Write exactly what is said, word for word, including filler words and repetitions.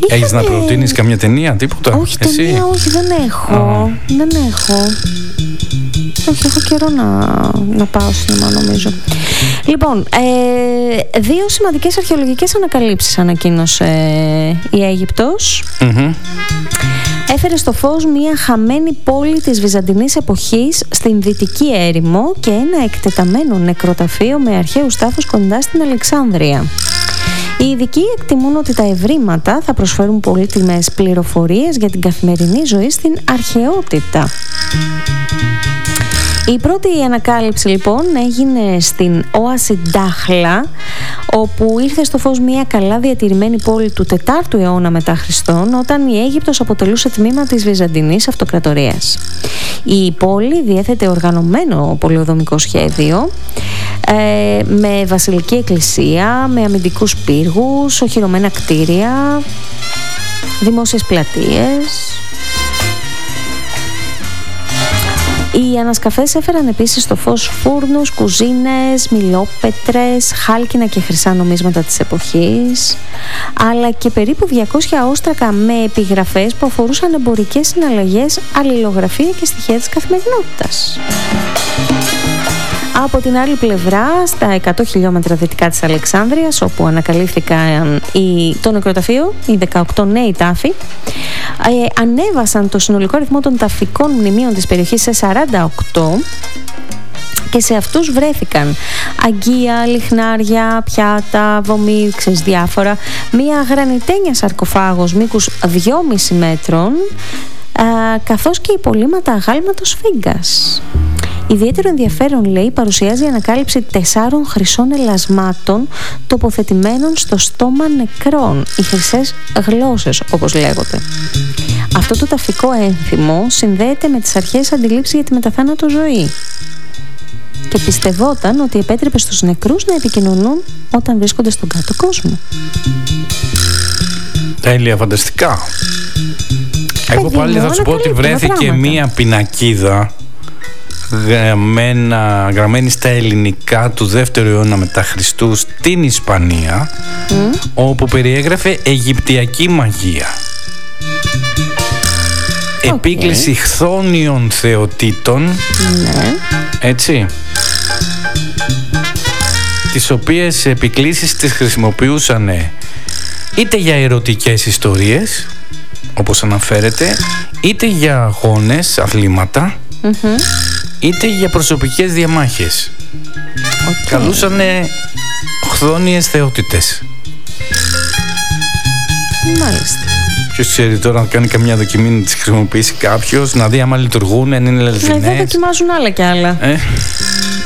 Έχεις να προτείνεις καμιά ταινία, τίποτα? Όχι, εσύ? ταινία όχι, δεν έχω. Oh. Δεν έχω. Όχι, έχω καιρό να, να πάω σινεμά, νομίζω. Λοιπόν, ε, δύο σημαντικές αρχαιολογικές ανακαλύψεις ανακοίνωσε η Αίγυπτος. Mm-hmm. Έφερε στο φως μια χαμένη πόλη της Βυζαντινής εποχής στην Δυτική Έρημο και ένα εκτεταμένο νεκροταφείο με αρχαίους τάφους κοντά στην Αλεξάνδρεια. Οι ειδικοί εκτιμούν ότι τα ευρήματα θα προσφέρουν πολύτιμες πληροφορίες για την καθημερινή ζωή στην αρχαιότητα. Η πρώτη ανακάλυψη λοιπόν έγινε στην Όαση Ντάχλα, όπου ήρθε στο φως μια καλά διατηρημένη πόλη του τετάρτου αιώνα μετά Χριστόν, όταν η Αίγυπτος αποτελούσε τμήμα της Βυζαντινής Αυτοκρατορίας. Η πόλη διέθετε οργανωμένο πολεοδομικό σχέδιο, ε, με βασιλική εκκλησία, με αμυντικούς πύργους, οχυρωμένα κτίρια, δημόσιες πλατείες. Οι ανασκαφές έφεραν επίσης στο φως φούρνους, κουζίνες, μιλόπετρες, χάλκινα και χρυσά νομίσματα της εποχής, αλλά και περίπου διακόσια όστρακα με επιγραφές που αφορούσαν εμπορικές συναλλαγές, αλληλογραφία και στοιχεία της καθημερινότητας. Από την άλλη πλευρά, στα εκατό χιλιόμετρα δυτικά της Αλεξάνδρειας, όπου ανακαλύφθηκαν οι, το νεκροταφείο, οι δεκαοκτώ νέοι τάφοι, ε, ανέβασαν το συνολικό αριθμό των ταφικών μνημείων της περιοχής σε σαράντα οκτώ και σε αυτούς βρέθηκαν αγκία, λιχνάρια, πιάτα, βωμί, ξέρεις, διάφορα, μία γρανιτένια σαρκοφάγος μήκους δυόμισι μέτρων, α, καθώς και υπολείμματα αγάλματος φύγκας. Ιδιαίτερο ενδιαφέρον, λέει, παρουσιάζει η ανακάλυψη τεσσάρων χρυσών ελασμάτων τοποθετημένων στο στόμα νεκρών, οι χρυσές γλώσσες όπως λέγονται. Αυτό το ταφικό ένθιμο συνδέεται με τις αρχαίες αντιλήψεις για τη μεταθάνατο ζωή και πιστευόταν ότι επέτρεπε στους νεκρούς να επικοινωνούν όταν βρίσκονται στον κάτω κόσμο. Τέλεια, φανταστικά. Εγώ πάλι θα σου πω ότι βρέθηκε μία πινακίδα γραμμένα, γραμμένη στα ελληνικά του δεύτερου αιώνα μετά Χριστού στην Ισπανία, mm. όπου περιέγραφε Αιγυπτιακή μαγεία. Okay. Επίκληση χθόνιων θεοτήτων, mm. έτσι, τις οποίες επικλήσεις τις χρησιμοποιούσαν είτε για ερωτικές ιστορίες, όπως αναφέρεται, είτε για αγώνες, αθλήματα, mm-hmm. είτε για προσωπικές διαμάχες. Okay. Καλούσανε χθόνιες θεότητες. Μάλιστα. Ποιος ξέρει τώρα να κάνει καμιά δοκιμή, να τις χρησιμοποιήσει κάποιος, να δει άμα λειτουργούν, αν είναι αληθινές. Ναι, δεν δοκιμάζουν άλλα κι άλλα. Ε?